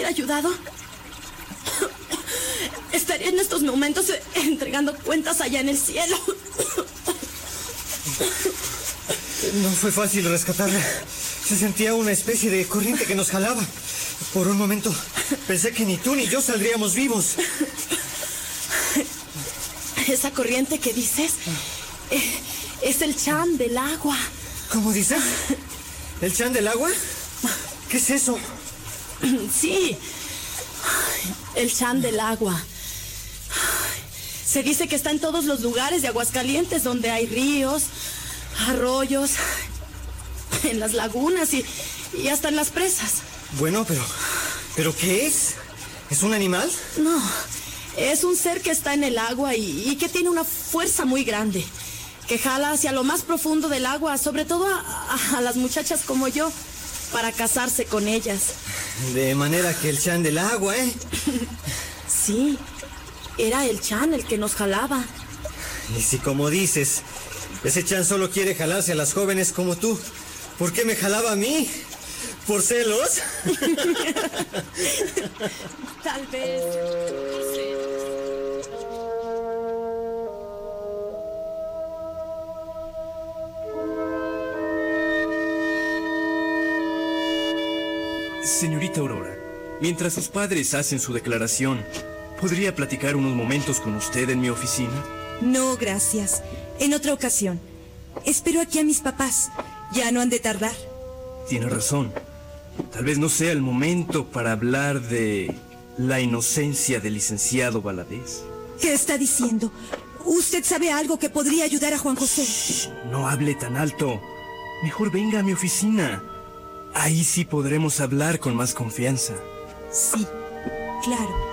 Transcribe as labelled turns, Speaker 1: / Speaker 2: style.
Speaker 1: hubiera ayudado, estaría en estos momentos entregando cuentas allá en el cielo.
Speaker 2: No fue fácil rescatarla. Se sentía una especie de corriente que nos jalaba. Por un momento pensé que ni tú ni yo saldríamos vivos.
Speaker 1: Esa corriente que dices es el Chan del agua.
Speaker 2: ¿Cómo dices? ¿El Chan del agua? ¿Qué es eso?
Speaker 1: Sí, el Chan del agua. Se dice que está en todos los lugares de Aguascalientes donde hay ríos, arroyos, en las lagunas y hasta en las presas.
Speaker 2: Bueno, ¿pero qué es? ¿Es un animal?
Speaker 1: No, es un ser que está en el agua y que tiene una fuerza muy grande, que jala hacia lo más profundo del agua, sobre todo a las muchachas como yo, para casarse con ellas.
Speaker 2: De manera que el Chan del agua, ¿eh?
Speaker 1: Sí, era el Chan el que nos jalaba.
Speaker 2: Y si, como dices, ese Chan solo quiere jalarse a las jóvenes como tú, ¿por qué me jalaba a mí? ¿Por celos?
Speaker 1: Tal vez, no sé.
Speaker 3: Señorita Aurora, mientras sus padres hacen su declaración, ¿podría platicar unos momentos con usted en mi oficina?
Speaker 4: No, gracias. En otra ocasión. Espero aquí a mis papás. Ya no han de tardar.
Speaker 3: Tiene razón. Tal vez no sea el momento para hablar de la inocencia del licenciado Valadez.
Speaker 4: ¿Qué está diciendo? ¿Usted sabe algo que podría ayudar a Juan José?
Speaker 3: Shh, no hable tan alto. Mejor venga a mi oficina. Ahí sí podremos hablar con más confianza.
Speaker 4: Sí, claro.